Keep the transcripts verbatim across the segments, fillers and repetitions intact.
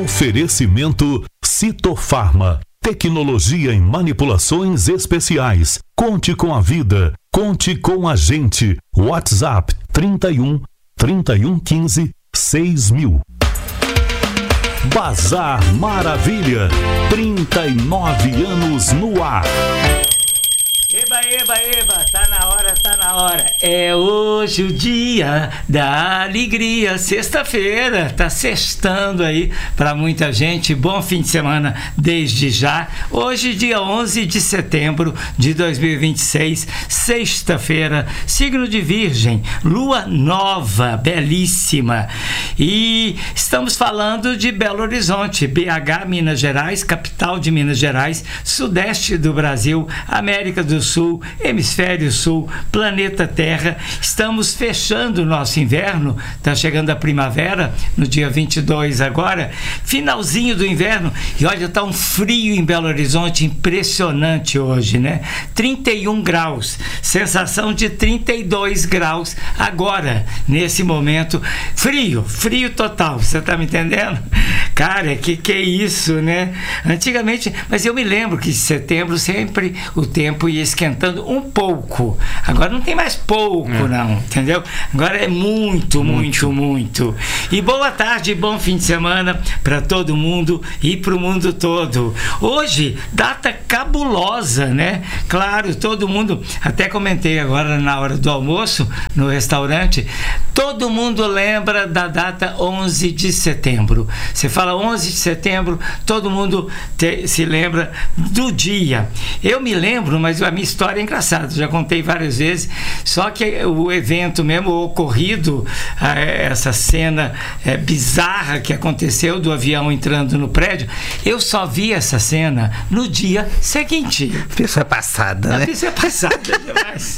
Oferecimento Citofarma. Tecnologia em manipulações especiais. Conte com a vida. Conte com a gente. WhatsApp trinta e um, trinta e um, quinze, seis mil. Bazar Maravilha. trinta e nove anos no ar. Eba, eba, eba, tá na hora, tá na hora. É hoje o dia da alegria, sexta-feira, tá sextando aí pra muita gente. Bom fim de semana desde já. Hoje, dia onze de setembro de dois mil e vinte e seis, sexta-feira, signo de Virgem, lua nova, belíssima. E estamos falando de Belo Horizonte, B H, Minas Gerais, capital de Minas Gerais, sudeste do Brasil, América do Sul, Hemisfério Sul, planeta Terra. Estamos fechando o nosso inverno, está chegando a primavera, no dia vinte e dois agora, finalzinho do inverno, e olha, está um frio em Belo Horizonte impressionante hoje, né? trinta e um graus, sensação de trinta e dois graus agora, nesse momento, frio, frio total, você está me entendendo? Cara, que que é isso, né? Antigamente, mas eu me lembro que em setembro sempre o tempo ia esquentando um pouco. Agora não tem mais pouco, é. não, entendeu? Agora é muito, muito, muito, muito. E boa tarde, bom fim de semana para todo mundo e para o mundo todo. Hoje, data cabulosa, né? Claro, todo mundo, até comentei agora na hora do almoço no restaurante, todo mundo lembra da data onze de setembro. Você fala onze de setembro, todo mundo te, se lembra do dia. Eu me lembro, mas a minha história é engraçada, já contei várias vezes, só que o evento mesmo, o ocorrido, essa cena é, bizarra que aconteceu do avião entrando no prédio, eu só vi essa cena no dia seguinte. Pessoa passada, né? A pessoa passada demais.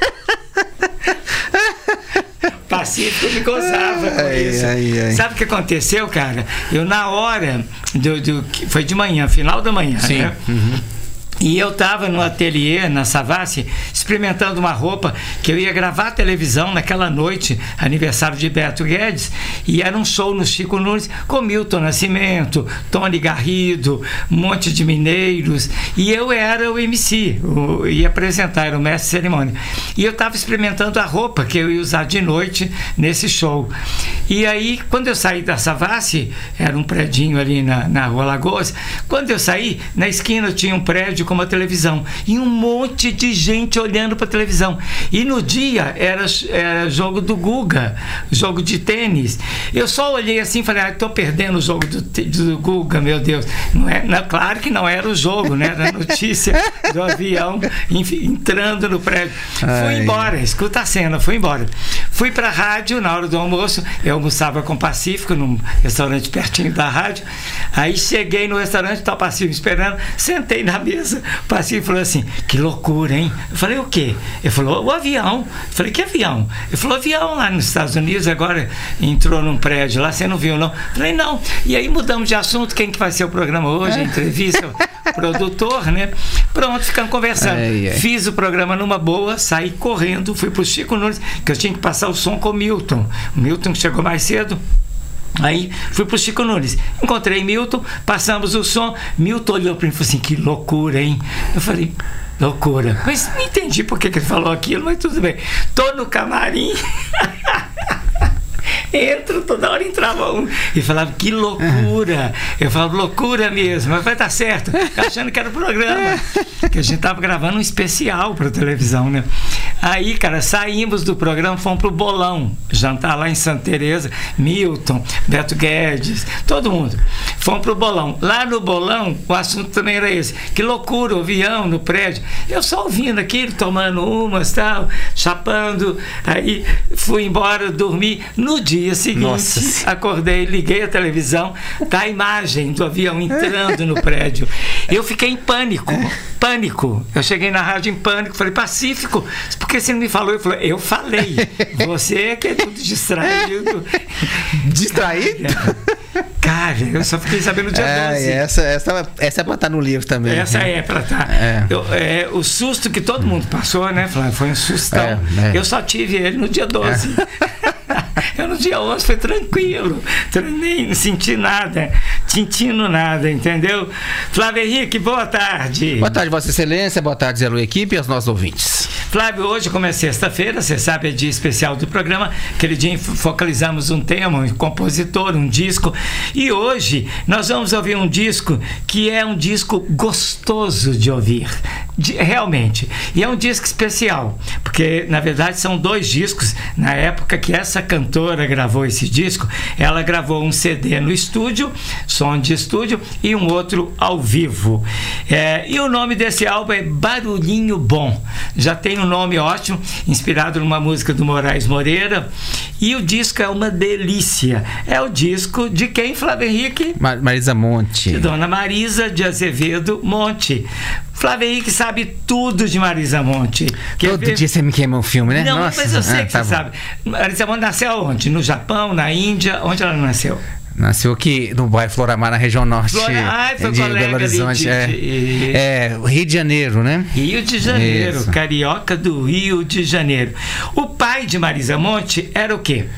Pacífico me gozava com ai, isso. ai, ai. Sabe o que aconteceu, cara? Eu, na hora, do, do, foi de manhã, final da manhã, Sim. né? Uhum. E eu estava no ateliê, na Savassi, experimentando uma roupa que eu ia gravar televisão naquela noite, aniversário de Beto Guedes, e era um show no Chico Nunes com Milton Nascimento, Tony Garrido, um monte de mineiros, e eu era o M C, o, ia apresentar, era o mestre de cerimônia. E eu estava experimentando a roupa que eu ia usar de noite nesse show. E aí, quando eu saí da Savassi, era um predinho ali na, na Rua Lagoas, quando eu saí, na esquina tinha um prédio com uma televisão e um monte de gente olhando para a televisão, e no dia era, era jogo do Guga, jogo de tênis. Eu só olhei assim e falei, ah, estou perdendo o jogo do, do Guga, meu Deus. Não é, não, claro que não era o jogo, né? Era a notícia do avião entrando no prédio. Ai. Fui embora, escuta a cena, fui embora. Fui para a rádio na hora do almoço, eu almoçava com o Pacífico num restaurante pertinho da rádio. Aí cheguei no restaurante, tá o Pacífico esperando, sentei na mesa. O Pacífico falou assim, que loucura, hein? Eu falei, o quê? Ele falou, o avião. Eu falei, que avião? Ele falou, avião lá nos Estados Unidos, agora entrou num prédio lá, você não viu, não? Eu falei, não. E aí mudamos de assunto, quem que vai ser o programa hoje, a entrevista, o produtor, né? Pronto, ficamos conversando. Ai, ai. Fiz o programa numa boa, saí correndo, fui pro Chico Nunes, que eu tinha que passar o som com o Milton. O Milton chegou mais cedo. Aí fui pro Chico Nunes, encontrei Milton, passamos o som. Milton olhou para mim e falou assim, que loucura, hein? Eu falei, loucura. Mas não entendi por que, que ele falou aquilo, mas tudo bem. Tô no camarim. Entro, toda hora entrava um e falava, que loucura. Eu falava, loucura mesmo, mas vai dar certo. Achando que era o programa, que a gente tava gravando um especial para televisão, né? Aí, cara, saímos do programa, fomos pro Bolão, jantar lá em Santa Teresa, Milton, Beto Guedes, todo mundo. Fomos pro Bolão. Lá no Bolão, o assunto também era esse, que loucura, o avião no prédio. Eu só ouvindo aquilo, tomando umas, tal, chapando. Aí fui embora, dormi. No dia seguinte, nossa, acordei, liguei a televisão, tá a imagem do avião entrando no prédio. Eu fiquei em pânico, pânico. Eu cheguei na rádio em pânico, falei, Pacífico, por que você não me falou? Eu falei, eu falei, você que é tudo distraído. Distraído? Cara, eu só fiquei sabendo no dia é, doze. Essa, essa, essa é pra estar no livro também. Essa é pra estar. É. Eu, é, o susto que todo mundo passou, né, Flávio? Foi um sustão. É, é. Eu só tive ele no dia doze. É. Eu no dia onze foi tranquilo, nem não senti nada, tintino nada, entendeu? Flávio Henrique, boa tarde. Boa tarde, Vossa Excelência, boa tarde, Zé Lu Equipe e aos nossos ouvintes. Flávio, hoje, como é sexta-feira, você sabe, é dia especial do programa. Aquele dia focalizamos um tema, um compositor, um disco. E hoje nós vamos ouvir um disco que é um disco gostoso de ouvir, de, realmente. E é um disco especial, porque na verdade são dois discos. Na época que essa cantora gravou esse disco, ela gravou um C D no estúdio, som de estúdio, e um outro ao vivo. É, e o nome desse álbum é Barulhinho Bom. Já tem um nome ótimo, inspirado numa música do Moraes Moreira, e o disco é uma delícia. É o disco de quem, Flávio Henrique? Mar- Marisa Monte. De Dona Marisa de Azevedo Monte. Flávio Henrique sabe tudo de Marisa Monte. Quer Todo ver? dia você me queima um filme, né? Não, Nossa. mas eu sei Ah, que tá você bom. sabe. Marisa Monte nasceu onde? No Japão, na Índia? Onde ela nasceu? Nasceu aqui no bairro Floramar, na região norte Flora- Ai, foi de colega Belo ali Horizonte. de- é. de- É, Rio de Janeiro, né? Rio de Janeiro, Isso. carioca do Rio de Janeiro. O pai de Marisa Monte era o quê?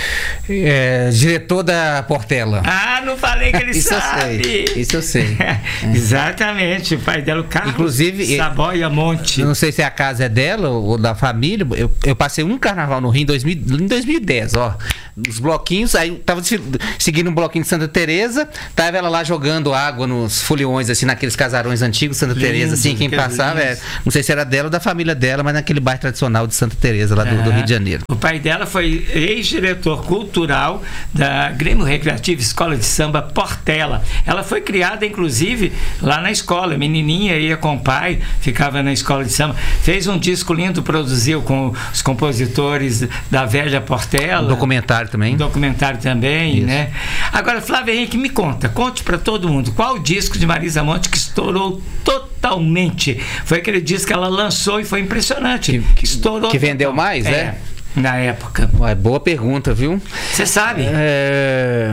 É, diretor da Portela. Ah, não falei que ele Isso sabe. eu sei, isso eu sei. Exatamente, o pai dela, o Carlos Inclusive, Saboia Monte. Eu não sei se a casa é dela ou da família. Eu, eu passei um carnaval no Rio em, dois mil, em dois mil e dez, ó. Os bloquinhos, aí eu tava seguindo um bloquinho de Santa Teresa, tava ela lá jogando água nos foliões, assim, naqueles casarões antigos de Santa Lindo, Teresa, assim, quem que passava, é, lindo. não sei se era dela ou da família dela, mas naquele bairro tradicional de Santa Teresa, lá do, do É. Rio de Janeiro. O pai dela foi ex-diretor cultural da Grêmio Recreativo Escola de Samba Portela. Ela foi criada, inclusive, lá na escola. Menininha ia com o pai, ficava na escola de samba. Fez um disco lindo, produziu com os compositores da velha Portela. Um documentário também. Um documentário também, Isso. né? Agora, Flávio Henrique, me conta, conte pra todo mundo, qual o disco de Marisa Monte que estourou totalmente? Foi aquele disco que ela lançou e foi impressionante. Que- que- estourou que vendeu total. mais, é? Na época. Ué, boa pergunta, viu? Você sabe? É...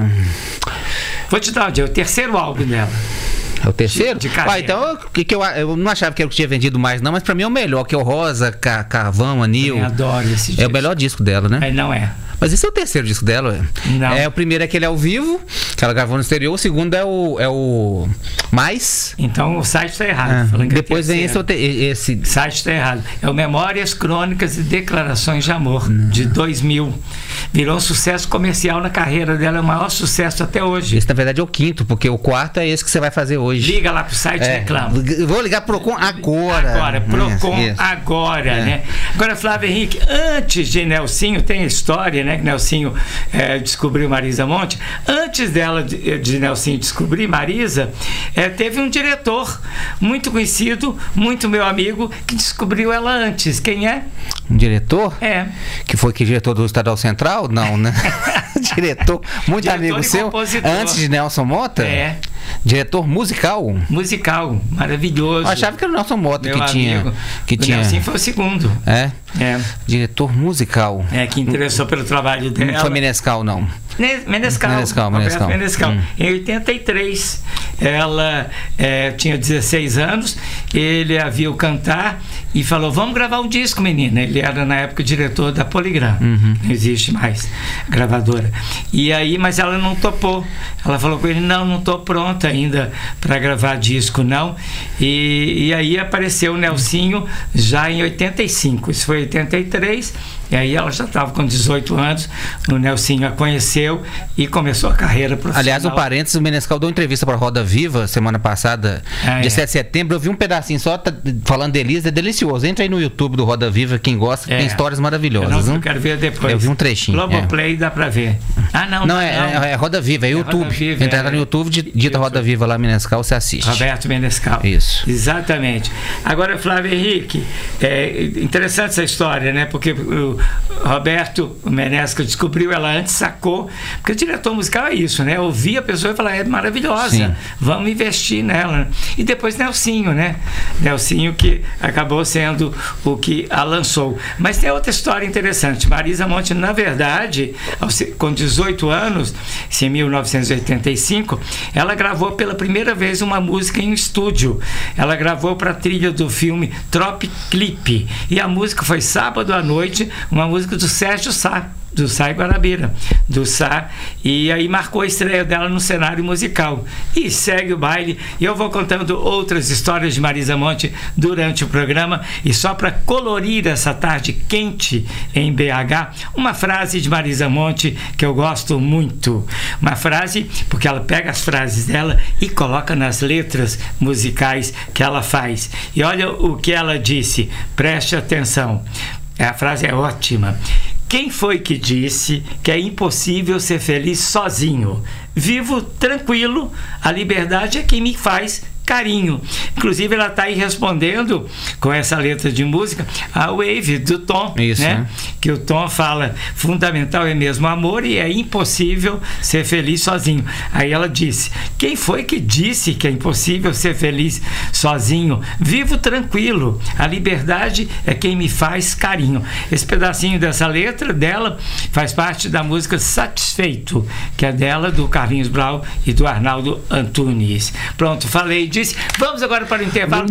Vou te dar um dia, o terceiro álbum dela. É o terceiro? De- de carreira. Ah, então, o que, que eu, eu não achava que era o que tinha vendido mais, não, mas pra mim é o melhor, que é o Rosa, Ca- Carvão, Anil. Eu adoro esse disco. É o melhor disco dela, né? Mas não é. Mas esse é o terceiro disco dela, ué. Não. É, o primeiro é aquele ao vivo, que ela gravou no exterior. O segundo é o, é o Mais. Então o site está errado. Ah, falando que é depois vem esse, terceiro. outro- esse. O site está errado. É o Memórias, Crônicas e Declarações de Amor, de dois mil. Virou um sucesso comercial na carreira dela, é o maior sucesso até hoje. Esse, na verdade, é o quinto, porque o quarto é esse que você vai fazer hoje. Liga lá pro site e É, reclama. vou ligar pro Procon agora. Agora, Procon Isso, isso. agora, É. né? Agora, Flávio Henrique, antes de Nelsinho, tem a história, né? Que Nelsinho é, descobriu Marisa Monte. Antes dela, de, de Nelsinho descobrir Marisa, é, teve um diretor muito conhecido, muito meu amigo, que descobriu ela antes. Quem é? Um diretor? É. Que foi que diretor do Estadual Central? Não, né? diretor, muito Diretor amigo e seu. compositor. Antes de Nelson Mota? É. Diretor musical? Musical, maravilhoso. Eu achava que era o Nelson Mota meu que tinha. amigo. Que o tinha. Nelsinho foi o segundo. É? É. Diretor musical. É, que interessou pelo trabalho dela. Não foi Menescal, não. Ne- Menescal, Menescal, Roberto Menescal. Menescal. Hum. Em oitenta e três, ela é, tinha dezesseis anos, ele a viu cantar e falou, vamos gravar um disco, menina. Ele era, na época, diretor da Poligram. Uhum. Não existe mais a gravadora. E aí, mas ela não topou. Ela falou com ele, não, não estou pronta ainda para gravar disco, não. E, e aí apareceu o Nelsinho já em oitenta e cinco. Isso foi em oitenta e três. E aí ela já estava com dezoito anos, o Nelsinho a conheceu e começou a carreira profissional. Aliás, um parênteses, o Menescal deu entrevista para Roda Viva semana passada, Ah, dia é. sete de setembro. Eu vi um pedacinho só tá, falando de Elisa, é delicioso. Entra aí no YouTube do Roda Viva, quem gosta, É. tem histórias Eu, maravilhosas. não, Não, eu quero ver depois. Eu vi um trechinho. Globoplay dá pra ver. Ah, não, Não, não. é, não. é, é Roda Viva, é YouTube. Roda Viva, Entra é. no YouTube, di- digita YouTube. Roda Viva lá, Menescal, você assiste. Roberto Menescal. Isso. Exatamente. Agora, Flávio Henrique, é interessante essa história, né? Porque o Roberto Menescal descobriu ela antes, sacou. Porque o diretor musical é isso, né? Ouvir a pessoa e falar, é maravilhosa, Sim. vamos investir nela. E depois Nelsinho, né? Nelsinho que acabou sendo o que a lançou. Mas tem outra história interessante. Marisa Monte, na verdade, aos- com dezoito anos, em mil novecentos e oitenta e cinco, ela gravou pela primeira vez uma música em estúdio. Ela gravou para a trilha do filme Trop Clip. E a música foi Sábado à Noite, uma música do Sérgio Sá, do Sá e Guarabira, do Sá, e aí marcou a estreia dela no cenário musical. E segue o baile, e eu vou contando outras histórias de Marisa Monte durante o programa, e só para colorir essa tarde quente em B H, uma frase de Marisa Monte que eu gosto muito, uma frase, porque ela pega as frases dela e coloca nas letras musicais que ela faz, e olha o que ela disse, preste atenção, a frase é ótima. Quem foi que disse que é impossível ser feliz sozinho? Vivo tranquilo, a liberdade é quem me faz carinho. Inclusive ela está aí respondendo com essa letra de música a Wave do Tom. Isso, né? Né? Que o Tom fala, fundamental é mesmo amor e é impossível ser feliz sozinho. Aí ela disse, quem foi que disse que é impossível ser feliz sozinho? Vivo tranquilo, a liberdade é quem me faz carinho. Esse pedacinho dessa letra dela faz parte da música Satisfeito, que é dela, do Carlinhos Brau e do Arnaldo Antunes. Pronto, falei disso. Vamos agora para o intervalo.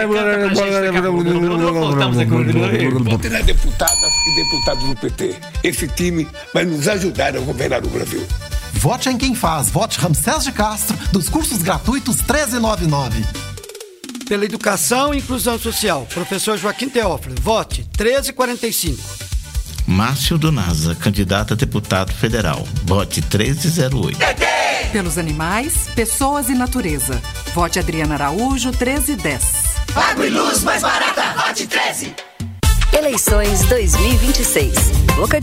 Voltamos aqui. Vão ter deputadas e deputados do P T. Esse time vai nos ajudar a governar o Brasil. Vote em quem faz. Vote Ramsés de Castro, dos cursos gratuitos treze noventa e nove. Pela educação e inclusão social, professor Joaquim Teófilo. Vote treze quarenta e cinco. Márcio Donaza, candidato a deputado federal. Vote treze zero oito. Pelos animais, pessoas e natureza. Vote Adriana Araújo, treze dez. Água e luz mais barata, vote treze. Eleições dois mil e vinte e seis. Boca